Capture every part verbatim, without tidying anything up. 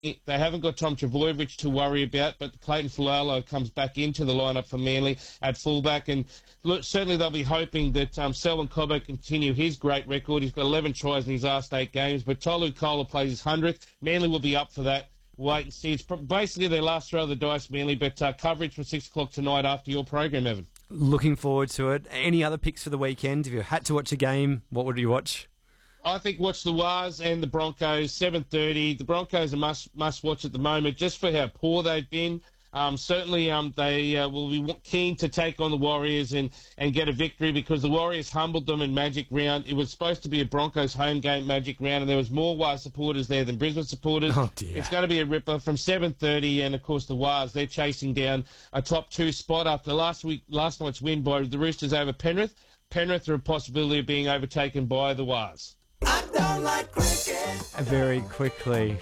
They haven't got Tom Trbojevic to worry about, but Clayton Fulalo comes back into the lineup for Manly at fullback. And look, certainly they'll be hoping that um, Selwyn Cobbo continue his great record. He's got eleven tries in his last eight games, but Tolu Kola plays his hundredth. Manly will be up for that. Wait and see. It's basically their last throw of the dice, Manly, but uh, coverage for six o'clock tonight after your program, Evan. Looking forward to it. Any other picks for the weekend? If you had to watch a game, what would you watch? I think watch the Wars and the Broncos, seven thirty. The Broncos are must must watch at the moment just for how poor they've been. Um, certainly um, they uh, will be keen to take on the Warriors and, and get a victory because the Warriors humbled them in Magic Round. It was supposed to be a Broncos home game Magic Round, and there was more Wars supporters there than Brisbane supporters. Oh dear. It's going to be a ripper from seven thirty, and of course the Wars, they're chasing down a top two spot after last week, last night's win by the Roosters over Penrith. Penrith are a possibility of being overtaken by the Wars. I don't like cricket. Very quickly,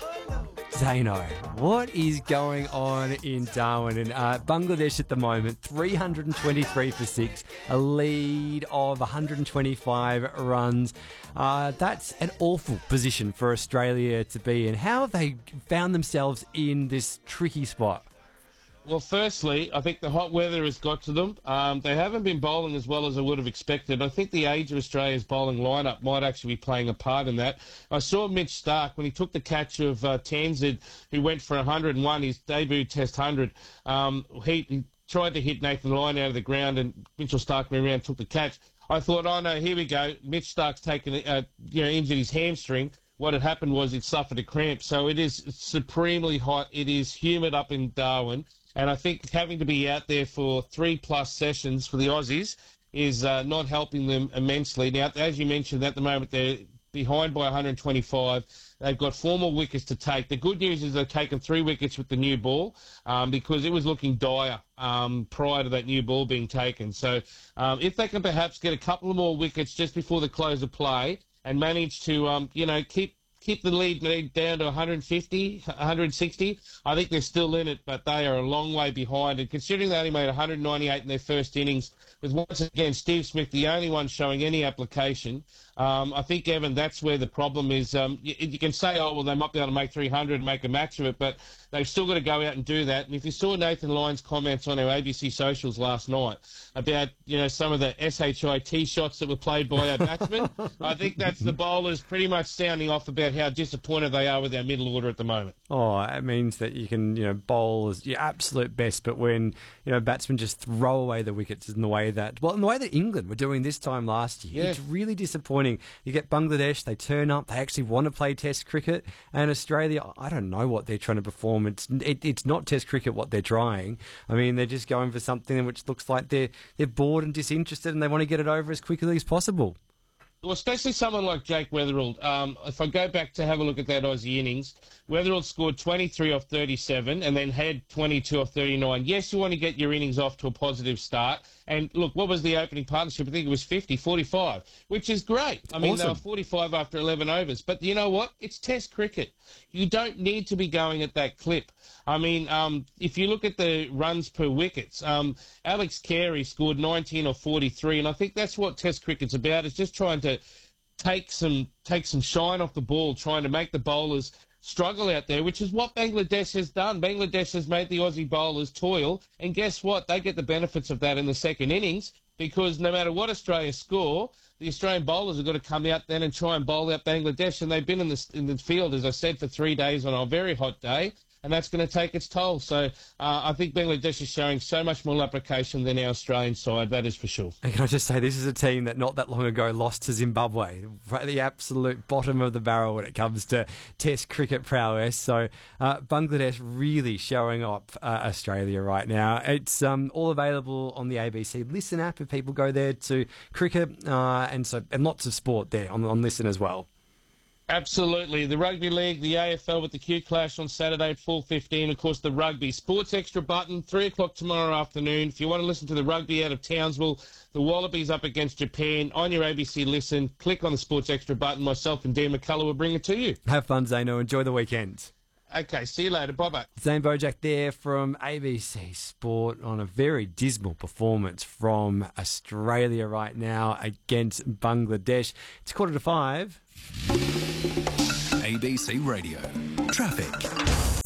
Zano, what is going on in Darwin? And uh, Bangladesh at the moment, three hundred twenty-three for six, a lead of one hundred twenty-five runs. Uh, that's an awful position for Australia to be in. How have they found themselves in this tricky spot? Well, firstly, I think the hot weather has got to them. Um, they haven't been bowling as well as I would have expected. I think the age of Australia's bowling lineup might actually be playing a part in that. I saw Mitch Starc, when he took the catch of uh, Tanzid, who went for one hundred and one, his debut Test one hundred, um, he, he tried to hit Nathan Lyon out of the ground, and Mitchell Starc went around and took the catch. I thought, oh, no, here we go. Mitch Starc's taken, uh, you know, injured his hamstring. What had happened was it suffered a cramp. So it is supremely hot. It is humid up in Darwin. And I think having to be out there for three-plus sessions for the Aussies is uh, not helping them immensely. Now, as you mentioned, at the moment they're behind by one hundred twenty-five. They've got four more wickets to take. The good news is they've taken three wickets with the new ball um, because it was looking dire um, prior to that new ball being taken. So um, if they can perhaps get a couple of more wickets just before the close of play and manage to, um, you know, keep keep the lead down to one hundred fifty, one hundred sixty. I think they're still in it, but they are a long way behind. And considering they only made one hundred ninety-eight in their first innings, with once again Steve Smith the only one showing any application, um, I think, Evan, that's where the problem is. Um, you, you can say, oh, well, they might be able to make three hundred and make a match of it, but they've still got to go out and do that. And if you saw Nathan Lyon's comments on our A B C socials last night about, you know, some of the shit shots that were played by our batsmen, I think that's the bowlers pretty much sounding off about how disappointed they are with our middle order at the moment. Oh, it means that you can, you know, bowl as your absolute best, but when, you know, batsmen just throw away the wickets in the way that, well, in the way that England were doing this time last year, yeah. It's really disappointing. You get Bangladesh, they turn up, they actually want to play Test cricket, and Australia, I don't know what they're trying to perform. It's it, it's not Test cricket what they're trying. I mean, they're just going for something which looks like they're they're bored and disinterested, and they want to get it over as quickly as possible. Well, especially someone like Jake Weatherald. Um, if I go back to have a look at that Aussie innings, Weatherald scored twenty-three off thirty-seven and then had twenty-two off thirty-nine. Yes, you want to get your innings off to a positive start. And look, what was the opening partnership? I think it was fifty, forty-five, which is great. I mean, awesome. They were forty-five after eleven overs. But you know what? It's Test cricket. You don't need to be going at that clip. I mean, um, if you look at the runs per wickets, um, Alex Carey scored nineteen or forty-three, and I think that's what Test cricket's about. It's just trying to take some take some shine off the ball, trying to make the bowlers struggle out there, which is what Bangladesh has done. Bangladesh has made the Aussie bowlers toil, and guess what? They get the benefits of that in the second innings because no matter what Australia score, the Australian bowlers have got to come out then and try and bowl out Bangladesh, and they've been in the, in the field, as I said, for three days on a very hot day, and that's going to take its toll. So uh, I think Bangladesh is showing so much more application than our Australian side, that is for sure. And can I just say, this is a team that not that long ago lost to Zimbabwe, at the absolute bottom of the barrel when it comes to Test cricket prowess. So uh, Bangladesh really showing up uh, Australia right now. It's um, all available on the A B C Listen app if people go there to cricket, uh, and so and lots of sport there on, on Listen as well. Absolutely. The Rugby League, the A F L with the Q Clash on Saturday at four fifteen. Of course, the rugby. Sports Extra button, three o'clock tomorrow afternoon. If you want to listen to the rugby out of Townsville, the Wallabies up against Japan, on your A B C Listen, click on the Sports Extra button. Myself and Dean McCullough will bring it to you. Have fun, Zano. Enjoy the weekend. Okay, see you later. Bye-bye. Zane Bojack there from A B C Sport on a very dismal performance from Australia right now against Bangladesh. It's quarter to five. A B C Radio. Traffic.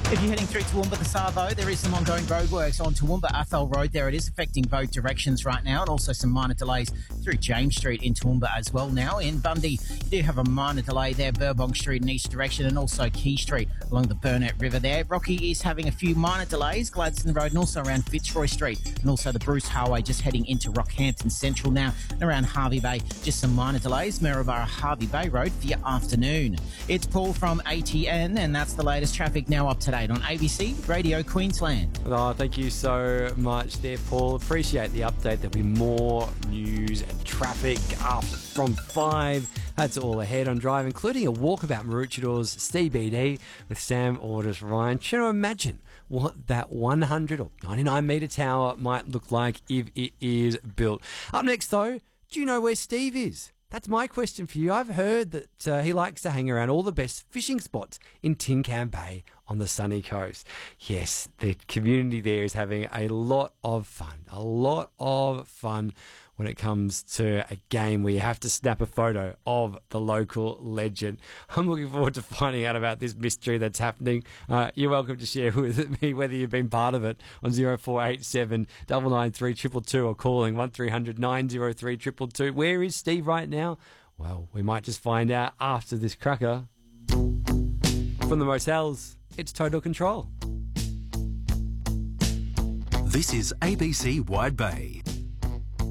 If you're heading through Toowoomba, the Savo, there is some ongoing roadworks on Toowoomba Athol Road there. It is affecting both directions right now, and also some minor delays through James Street in Toowoomba as well now. In Bundy, you do have a minor delay there, Burbong Street in east direction, and also Key Street along the Burnett River there. Rocky is having a few minor delays, Gladstone Road and also around Fitzroy Street, and also the Bruce Highway just heading into Rockhampton Central now, and around Harvey Bay, just some minor delays, Maryborough Harvey Bay Road for your afternoon. It's Paul from A T N, and that's the latest traffic now up to date on A B C Radio Queensland. Oh, thank you so much there, Paul. Appreciate the update. There'll be more news and traffic up from five. That's all ahead on Drive, including a walkabout Maroochydores C B D with Sam Orders Ryan. Can you imagine what that one hundred or ninety-nine metre tower might look like if it is built? Up next, though, do you know where Steve is? That's my question for you. I've heard that uh, he likes to hang around all the best fishing spots in Tin Can Bay on the sunny coast. Yes, the community there is having a lot of fun, a lot of fun when it comes to a game where you have to snap a photo of the local legend. I'm looking forward to finding out about this mystery that's happening. Uh, you're welcome to share with me whether you've been part of it on zero four eight seven, nine nine three, two two two or calling one three hundred, nine oh three, two two two. Where is Steve right now? Well, we might just find out after this cracker. From the Motels, it's Total Control. This is A B C Wide Bay.